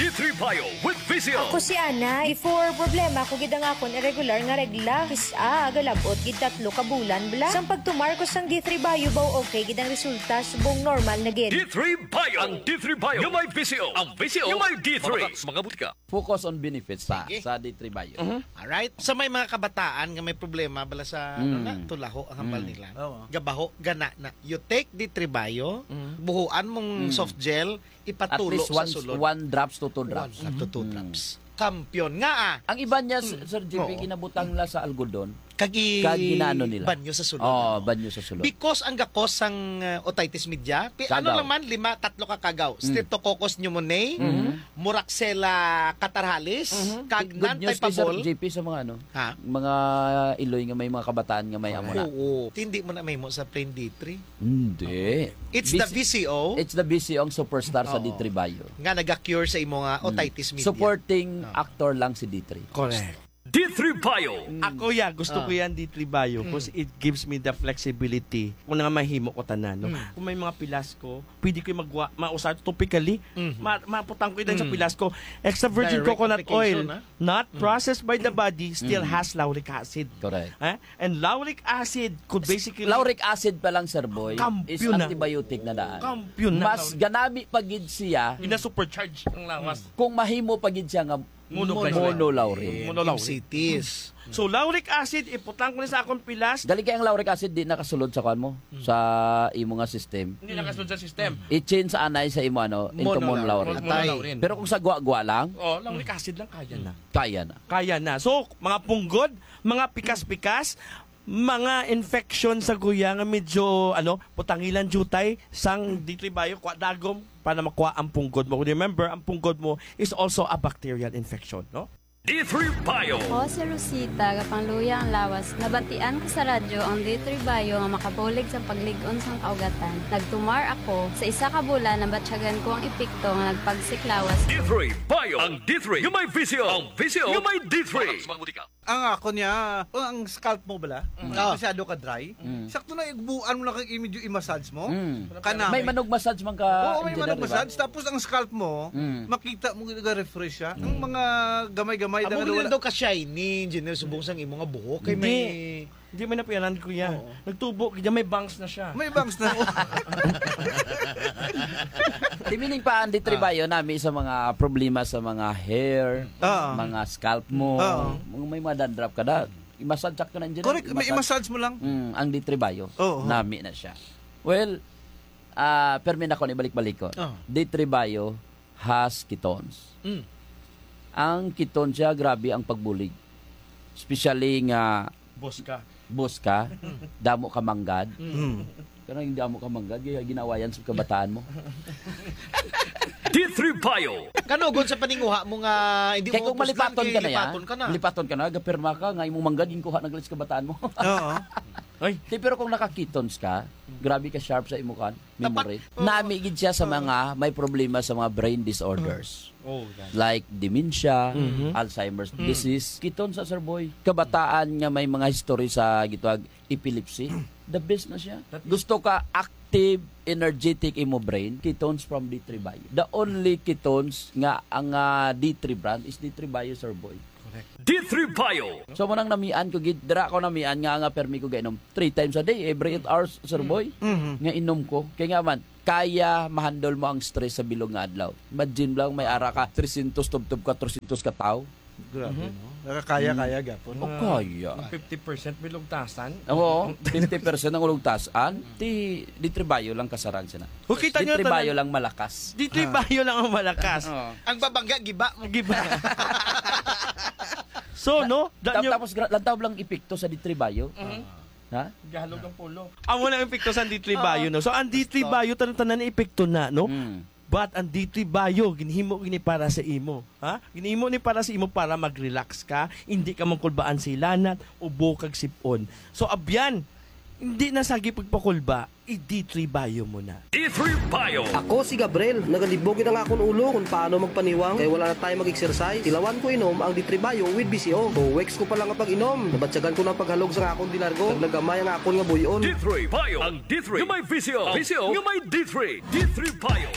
D3 Bio with Vizio. Ako si Ana, before problema ko gid ang akon irregular nga regla, kisa galabot gid 3 ka bulan bla. Sang pagtumar ko sang D3 Bio baw okay gid ang resulta subong normal na gid. D3 Bio. Ang D3 Bio yung may Vizio. Ang Vizio yung may D3. Mga butika. Focus on benefits pa Sige. sa D3 Bio. Alright. Sa may mga kabataan nga may problema bala sa tulaho ang hambal nila. Gabaho, gana na. You take D3 Bio, buhuan mong soft gel, At ipatulo least sa sulod. 1 drops to 2 drops. 1 to 2 drops. Kampiyon nga Ang iba niya, Sir JP, Oo. kinabutang la sa algodon. Kagi Kaginaano nila. banyo sa sulod. Oh, banyo sa sulod. Because ang gakos ang otitis media, ano Kagaw. lang man, 3 ka kagaw. Streptococcus pneumoniae, Moraxella catarrhalis, Cagnan Good news kay Sir typhoid. JP sa mga Ha? mga Iloy nga may mga kabataan nga may amo na. Oo. Hindi mo na may mo sa plain D3. Hindi. It's the VCO It's the BC ang superstar sa Oo. D3 Bio. nga nag-cure sa imo nga otitis media. Supporting actor lang si D3. Correct. D3 Bio. Ako gusto ko yan D3 Bio because it gives me the flexibility kung nga mahimo ko tanan. No? Kung may mga pilas ko, pwede ko mausap topically. Maputang ko din sa pilas ko. Extra virgin Direct coconut oil, application, not processed by the body, still has lauric acid. Correct. And lauric acid could basically... Lauric acid pa lang, Sir Boy, is Kampiyon na. antibiotic na daan. Kampiyon na. Mas ganami pagid siya Ina-supercharge ang lawas. kung mahimo pagid siya nga monolaurin. MCTs. So, lauric acid, iputang ko na sa akong pilas. Dali kay ang lauric acid di nakasulod sa kwan mo sa imo nga system. Hindi nakasunod sa system. I-change sa anay sa imo into monolaurin. Atay. Pero kung sa gwa-gwa lang, Oh, lauric acid lang kaya na. kaya na. Kaya na. So, mga punggod, mga pikas-pikas, mga infection sa guya nga medyo putangilan jutay sang D3 Bio kwa dagom para makuha ang punggod mo. Remember, ang punggod mo is also a bacterial infection, no? D3 Bio. Ako si Rosita, kapangluya ang lawas. Nabatian ko sa radyo ang D3 Bio nga makabulig sa pagligon sang kaugatan. Nagtumar ako sa 1 ka bulan nabatsyagan ko ang epekto nga nagpagsiklawas. D3 Bio. Ang D3 yung may Vizio. Ang Vizio yung may D3. Mga butika. Ang ako niya, ang scalp mo bala, masyado ka dry. Sakto na igbuan mo lang kay medyo i-massage mo. Kanami. May manog massage man ka. Oo, may engineer, manog massage. Tapos ang scalp mo, makita mo nag-refresh siya. Ang mga gamay-gamay Amo na gid wala. daw ka shiny, engineer subong sang imo nga buhok kay may Hindi mo napianan ko yan. Nagtubo, kaya may bangs na siya. May bangs na. Timining pa ang D3 Bio nami sa mga problema sa mga hair, Oo. mga scalp mo, Oo. may mga dandruff ka na. I-massage ka na engineer. Correct, may i-massage mo lang. Ang D3 Bio, Oo. nami na siya. Well, permin ako, ibalik-balik ko. Oh. D3 Bio has ketones. Ang ketones siya, grabe ang pagbulig. Especially nga, Boss ka. bus ka, damo ka manggad. Pero yung damo ka manggad, ginawayan sa kabataan mo. D3 Bio. kanugon sa paninguha mo nga hindi Kaya mo kung malipaton ka na ya, lipaton ka na. lipaton ka na, gapirma ka, nga imong manggad, yung kuha naglalis kabataan mo. Oo. Ay, Pero kung nakakitons ka, grabe ka sharp sa imukan, memory. Oo. Namigid siya sa mga may problema sa mga brain disorders. Like dementia, Alzheimer's disease. Kiton sa Sir Boy. Kabataan nga may mga history sa gitwag epilepsy. The best na siya. Gusto ka active, energetic imo brain, ketones from D3 Bio. The only ketones nga ang D3 brand is D3 Bio, Sir Boy. D3 Bio. So manang namian ko gid dira ko namian nga permi ko gainom 3 times a day every 8 hours, Sir Boy. Nga inom ko kay nga man kaya mahandle mo ang stress sa bilog nga adlaw. Imagine lang may ara ka 300 tubtob ka 300 ka tao. Grabe, no? Nakakaya-kaya gapon. O kaya. 50% bilugtasan. Oo, 50% ang ulugtasan. D3 Bio lang kasarang siya na. Kung kita nyo, D3 Bio lang malakas. D3 Bio lang ang malakas. Ang babangga giba mo Giba. So, no? Tapos lantaw lang epekto sa D3 Bio. Ha? Gahalog ang pulo. Amo lang ang epekto sa D3 Bio, no? So, ang D3 Bio, tanan na epekto na, no? But ang D3 Bio, ginhimo gini para sa imo. Ha? Ginhimo ni para sa imo para mag-relax ka, hindi ka mangkulbaan sa ilanat, ubo kag sipon. So, abyan, hindi na sagi pagpakulba, i-D3 Bio mo na. D3 Bio. Ako si Gabriel, nagalibogin ang akong ulo kung paano magpaniwang kaya wala na tayo mag-exercise. Tilawan ko inom ang D3 Bio with BCO. Weeks ko pa lang ang pag-inom. Nabatsagan ko ng paghalog sa akong dilargo. Naglagamay ang akong nga buyon. D3 Bio. Ang D3 yung may Vizio. Vizio yung may D3. D3 Bio.